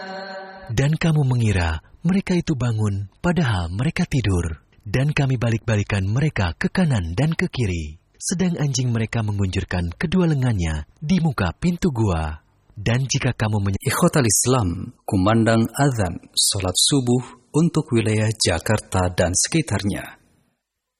Dan kamu mengira mereka itu bangun, padahal mereka tidur. Dan kami balik-balikan mereka ke kanan dan ke kiri. Sedang anjing mereka mengunjurkan kedua lengannya di muka pintu gua. Dan jika kamu Ikhwatal Islam, kumandang azan salat subuh untuk wilayah Jakarta dan sekitarnya.